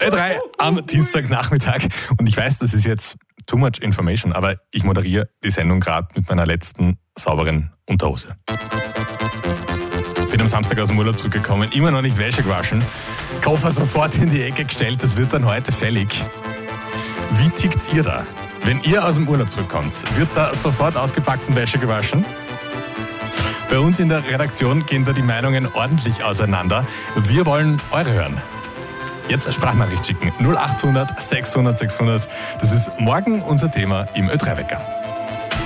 Ö3 am Dienstagnachmittag. Und ich weiß, das ist jetzt too much information, aber ich moderiere die Sendung gerade mit meiner letzten sauberen Unterhose. Bin am Samstag aus dem Urlaub zurückgekommen, immer noch nicht Wäsche gewaschen, Koffer sofort in die Ecke gestellt, das wird dann heute fällig. Wie tickt ihr da? Wenn ihr aus dem Urlaub zurückkommt, wird da sofort ausgepackt und Wäsche gewaschen? Bei uns in der Redaktion gehen da die Meinungen ordentlich auseinander. Wir wollen eure hören. Jetzt eine Sprachnachricht schicken. 0800 600 600. Das ist morgen unser Thema im Ö3-Wecker.